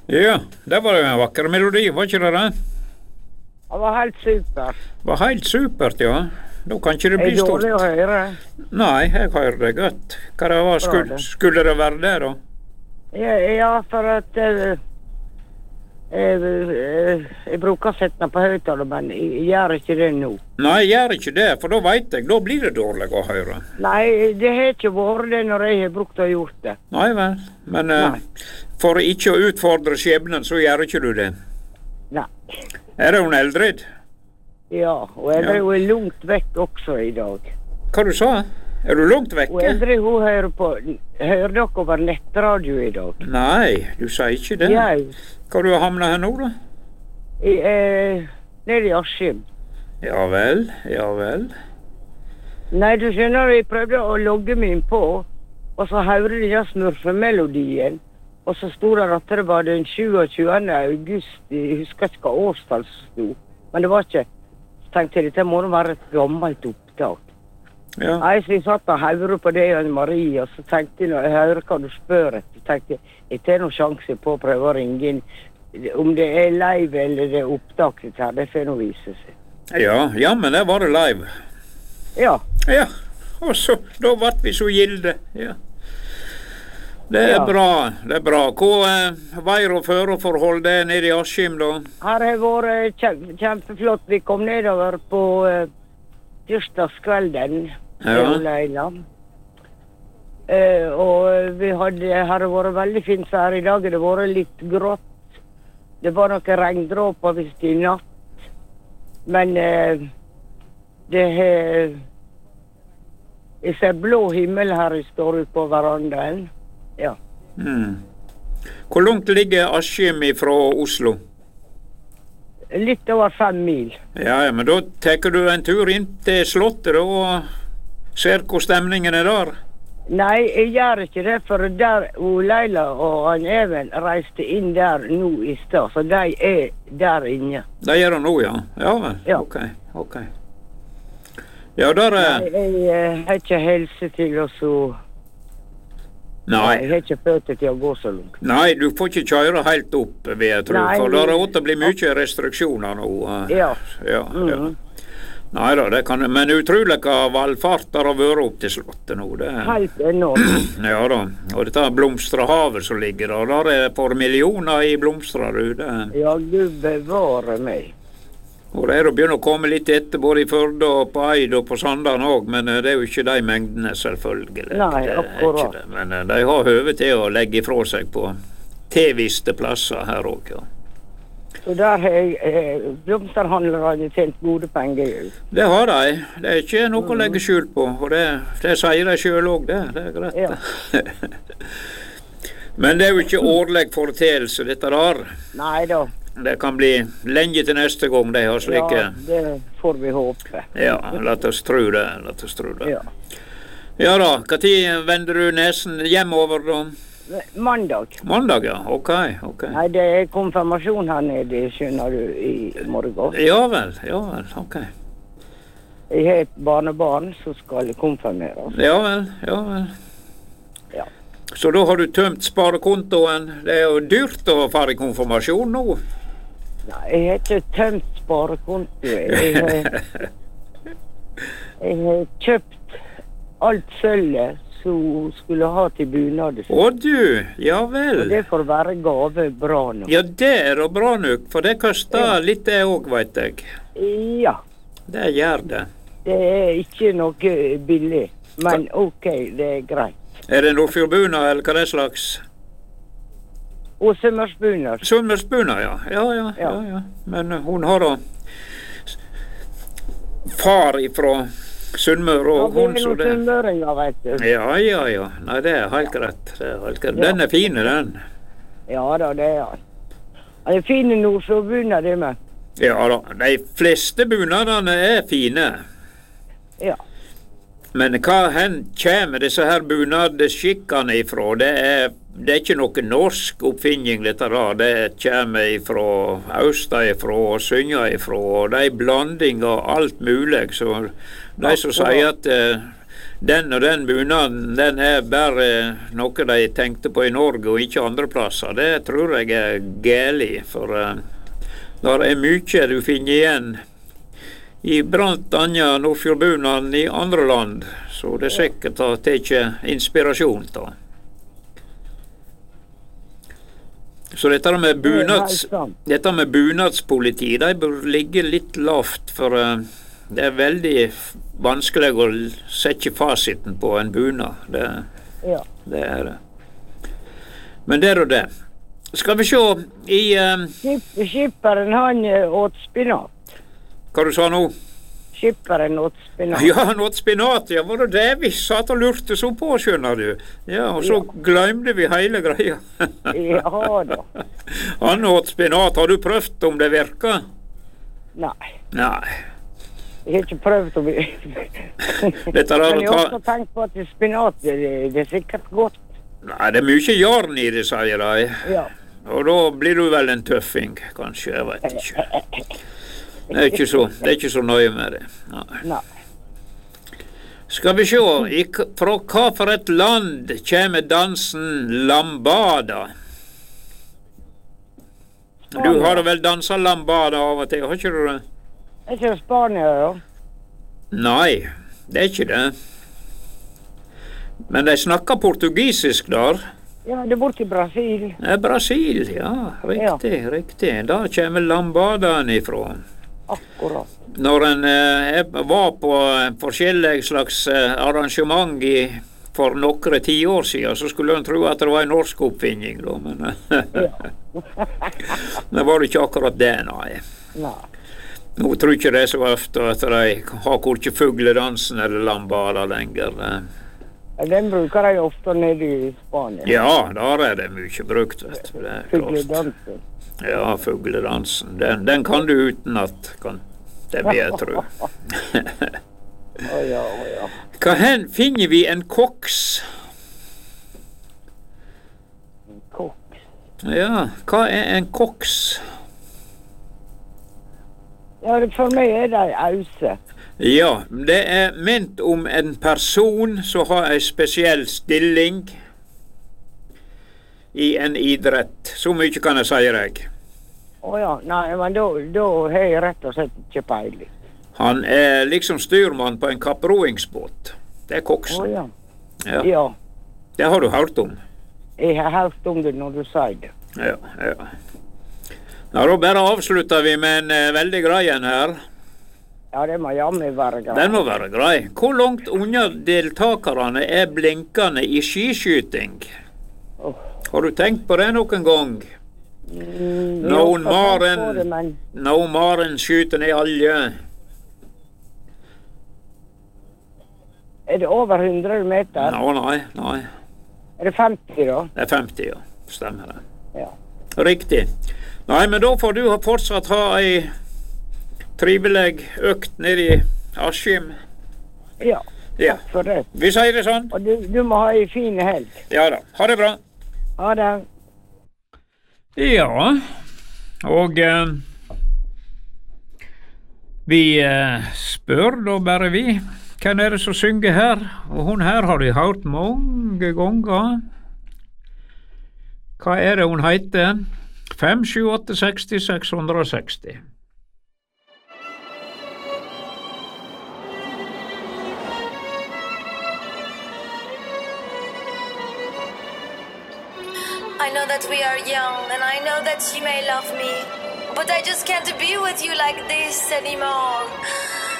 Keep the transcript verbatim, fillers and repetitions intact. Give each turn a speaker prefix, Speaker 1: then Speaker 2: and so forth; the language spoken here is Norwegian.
Speaker 1: Ja, det var jo en vakker melodi, var ikke det det?
Speaker 2: Det var helt super.
Speaker 1: Det var helt supert, ja. Da kan ikke det bli
Speaker 2: Er
Speaker 1: stort.
Speaker 2: dårlig å høre?
Speaker 1: Nei, jeg hører det godt. Hva det var, skulle,
Speaker 2: det.
Speaker 1: skulle det være det, da?
Speaker 2: Ja, ja for at eh, eh, eh, jeg bruker å sette den på høyttaler, men jeg gjør ikke det nå.
Speaker 1: Nei, jeg gjør ikke det, for da vet jeg, da blir det dårlig å høre.
Speaker 2: Nei, det har ikke vært det når jeg har brukt å gjort det.
Speaker 1: Nei vel, men eh, for ikke å utfordre skjebnen, så gjør ikke du det.
Speaker 2: Nei.
Speaker 1: Er det hun Eldrid?
Speaker 2: Ja, og Eldre
Speaker 1: Ja.
Speaker 2: hun er langt vekk også i dag.
Speaker 1: Hva du sa? Er du langt
Speaker 2: Og
Speaker 1: vekke?
Speaker 2: Eldre hun hører på, hører dere over nettradio i dag?
Speaker 1: Nei, du sier ikke det.
Speaker 2: Jeg,
Speaker 1: Hva du har hamnet her nå, da?
Speaker 2: jeg er nede i Askim.
Speaker 1: Ja vel, ja vel.
Speaker 2: Nei, du skjønner, jeg prøvde å logge min på, og så hører de den smurfemelodien, og så sto det at det var den tjueåtte august, jeg husker ikke hva årstall som sto, men det var ikke. Så tenkte jeg, dette må være et gammelt opptak.
Speaker 1: Ja.
Speaker 2: Nei, så jeg satt og hører på det, Anne Marie, og så tenkte jeg, når jeg hører hva du spør etter, tenkte jeg, jeg tar noen sjanse på å prøve å ringe inn. Om det er live eller det er opptaket her, det får nå vise seg.
Speaker 1: Ja, ja, men det var det live.
Speaker 2: Ja.
Speaker 1: Ja, og så, da ble vi så gilde. Ja. Det er
Speaker 2: Ja.
Speaker 1: bra, det er bra. Hva er veier og føreforhold det er nede i Askim, da?
Speaker 2: Her har vært kjem- kjempeflott. Vi kom nedover på uh, tirsdagskvelden.
Speaker 1: Ja.
Speaker 2: til Leila. Uh, og vi hadde, her har vært veldig fint vær. I dag har det vært litt grått. Det var noen regndråper visst i natt. Men uh, det har Jeg ser blå himmel her jeg står ute på verandaen. Ja.
Speaker 1: Hmm. Hvor langt ligger Askim fra Oslo?
Speaker 2: Litt over fem mil.
Speaker 1: Ja, ja, men da tar du en tur inn til Slottet da, og ser hvor stemningen er der.
Speaker 2: Nei, jeg gjør ikke det, for der og Leila og han Even reiste inn der nå i sted, så de er der inne.
Speaker 1: Det gjør han nå, ja. Ja vel,
Speaker 2: Ja.
Speaker 1: ok, ok. Ja, der er...
Speaker 2: Nei, jeg eh, har ikke helse til å så... Jeg
Speaker 1: Nei,
Speaker 2: har ikke føtter til å gå så langt.
Speaker 1: nei, du får ikke kjøre helt opp, vil jeg tro,
Speaker 2: Nei,
Speaker 1: for der er
Speaker 2: vi-
Speaker 1: åtte blir mye restriksjoner nå. eh.
Speaker 2: Ja.
Speaker 1: Ja, ja.
Speaker 2: Mhm.
Speaker 1: Nei da, det kan, men utrolig hva valfart der har vært opp til Slottet nå. Det,
Speaker 2: Helt enormt.
Speaker 1: ja da, og dette blomsterhavet som ligger der, der er for millioner i blomstrer, du. Det.
Speaker 2: Ja, Gud bevare meg.
Speaker 1: Og det er å begynne å komme litt etter, både i Førde og på Eid og på Sandane òg, men eh, det er jo ikke de mengdene, selvfølgelig.
Speaker 2: Nei,
Speaker 1: Det er
Speaker 2: akkurat.
Speaker 1: ikke det. Men eh, de har høve til å legge ifra seg på tilviste plasser her òg, ja.
Speaker 2: Så der har jeg eh, blomsterhandlerne tjent gode penger.
Speaker 1: Det har de. Det er ikke noe å legge skjul på, og det, det sier de sjøl òg, det. Det er greit.
Speaker 2: Ja.
Speaker 1: Men det er jo ikke årlig foreteelse, dette der.
Speaker 2: Nei da.
Speaker 1: Det kan bli lenge til neste gang de har slike.
Speaker 2: Ja, det får vi håpe.
Speaker 1: Ja, la oss tro det. La oss tro det.
Speaker 2: Ja.
Speaker 1: Ja da, hva tid vender du nesen hjemover da?
Speaker 2: Mandag.
Speaker 1: Mandag, ja. Ok, ok.
Speaker 2: Nei, det er konfirmasjon her nede, skjønner du, i morgen.
Speaker 1: Ja vel, ja vel, ok.
Speaker 2: Jeg har et barnebarn som skal konfirmeres.
Speaker 1: Ja vel, ja vel.
Speaker 2: Ja.
Speaker 1: Så da har du tømt sparekontoen. Det er jo dyrt å få i konfirmasjon nå.
Speaker 2: Nei, jeg har ikke tømt sparekonto. Jeg har, jeg har kjøpt alt sølvet som hun skulle ha til bunadet.
Speaker 1: Å du, ja
Speaker 2: Og
Speaker 1: vel.
Speaker 2: det får være gave bra nå.
Speaker 1: Ja, det er da bra nok, for det koster
Speaker 2: Ja.
Speaker 1: litt det òg, veit jeg.
Speaker 2: Ja,
Speaker 1: Det gjør det.
Speaker 2: det er ikke noe billig, men ok, det er greit.
Speaker 1: Er det Nordfjordbunad, eller hva det er slags?
Speaker 2: Og sømmersbunad.
Speaker 1: Sunnmørsbunad, ja. Ja, ja, ja,
Speaker 2: Ja.
Speaker 1: ja. Men uh, hun har da far ifra Sunnmøre,
Speaker 2: Ja,
Speaker 1: og
Speaker 2: vi
Speaker 1: hun
Speaker 2: er
Speaker 1: så
Speaker 2: noen
Speaker 1: det.
Speaker 2: sunnmøringer, vet du.
Speaker 1: Ja, ja, ja. Nei, det er helt greit. Det er helt greit.
Speaker 2: Ja.
Speaker 1: Den er fin, den.
Speaker 2: Ja da, det er han. Han er fin i Nordfjordbunad, det med.
Speaker 1: Ja da. De fleste bunadene er fine.
Speaker 2: Ja.
Speaker 1: Men hva hen kommer disse her bunadskikkene ifra? Det er, det er ikke noe norsk oppfinning, dette da. Det kommer ifra Austa ifra og Synja ifra, og det er blanding av alt mulig. Så de som sier at eh, den og den bunaden, den er bare noe de tenkte på i Norge og ikke andre plasser. Det tror jeg er gærlig, for uh, der er mye du finner igjen i blant annet Nordfjordbunaden i andre land, så det er sikkert å ta inspirasjon da. Så dette med bunads, dette med bunadspoliti, de bør ligge litt lavt, for uh, det er veldig vanskelig å sette fasiten på en bunad. Det,
Speaker 2: ja.
Speaker 1: det er det. Men det er det. Skal vi se i... Uh,
Speaker 2: Skipperen, han åt spinat.
Speaker 1: Hva du sa nå?
Speaker 2: Skipperen åt spinat.
Speaker 1: Ja, han åt spinat, ja. Var det det vi satt og lurte så på, skjønner du? Ja, og så ja. Glemte vi hele greia.
Speaker 2: Ja da.
Speaker 1: Han åt spinat. Har du prøvd om det virker?
Speaker 2: Nei.
Speaker 1: Nei.
Speaker 2: Jeg har ikke prøvd om det.
Speaker 1: Dette
Speaker 2: Men
Speaker 1: jeg
Speaker 2: har også tenkt på at spinat, det, det er sikkert godt.
Speaker 1: Nei, det er mye jarn i det, sier de.
Speaker 2: Ja.
Speaker 1: Og da blir du vel en tøffing, kanskje. Jeg vet ikke. Det er ikke så, det er ikke så nøye med det. Nei.
Speaker 2: Nei.
Speaker 1: Skal vi se, i, fra hva for et land kommer dansen lambada? Du har vel danset lambada av og til, har ikke du det?
Speaker 2: Er ikke det Spania, da?
Speaker 1: Nei, det er ikke det. Men de snakker portugisisk der.
Speaker 2: Ja, det er borte i Brasil.
Speaker 1: Det er Brasil, ja. Riktig, ja. riktig. Da kommer lambadaen ifra.
Speaker 2: Akkurat.
Speaker 1: Når en eh, var på forskjellige slags eh, arrangement i, for noen tiår siden, så skulle en tro at det var en norsk oppfinning, da, men det var det ikke akkurat det, nei.
Speaker 2: Nei.
Speaker 1: Nå tror jeg ikke det er så ofte at de har korkje fugledansen eller lambada lenger.
Speaker 2: Ja, den bruker de ofte nede i Spania.
Speaker 1: Ja, der er det mye brukt, vet du.
Speaker 2: Fugledansen.
Speaker 1: Ja, fugledansen. Den, den kan du uten at kan, det vil jeg tro.
Speaker 2: Å ja, å ja.
Speaker 1: Hva hen finner vi en koks?
Speaker 2: En koks?
Speaker 1: Ja, hva er en koks?
Speaker 2: Ja, for meg er det en ause.
Speaker 1: Ja, det er ment om en person som har en spesiell stilling i en idrett. Så mye kan jeg si deg.
Speaker 2: Å ja, nei, men da, da har jeg rett og slett ikke peiling.
Speaker 1: Han er liksom styrmann på en kapproingsbåt. Det er koksen.
Speaker 2: Å ja.
Speaker 1: Ja.
Speaker 2: Ja.
Speaker 1: Det har du hørt om.
Speaker 2: Jeg har hørt om det når du sier det.
Speaker 1: Ja, ja. Ja, da bare avslutter vi med en uh, veldig grei en her.
Speaker 2: Ja, det må jammen være grei.
Speaker 1: Den må være grei. Hvor langt unna deltakerne er blinkende i skiskyting?
Speaker 2: Oh.
Speaker 1: Har du tenkt på det noen gang?
Speaker 2: Mm,
Speaker 1: Noen maren,
Speaker 2: det, men...
Speaker 1: noen maren skyter ned alje.
Speaker 2: Er det over hundre meter?
Speaker 1: Nå, nei, nei.
Speaker 2: Er det femti da?
Speaker 1: Det er femti, ja. Stemmer det.
Speaker 2: Ja.
Speaker 1: Riktig. Nei, men da får du fortsatt ha ei trivelig økt nede i Askim.
Speaker 2: Ja,
Speaker 1: Ja.
Speaker 2: takk for det.
Speaker 1: Vi sier det sånn.
Speaker 2: Og du, du må ha en fin helg.
Speaker 1: Ja da. Ha det bra.
Speaker 2: Ha det.
Speaker 1: Ja, og eh, vi eh, spør da bare vi. Hvem er det som synger her? Og hun her har de hørt mange ganger. Hva er det hun heter? fem sju åtte seks seks seksti.
Speaker 3: I know that we are young, and I know that you may love me, but I just can't be with you like this anymore.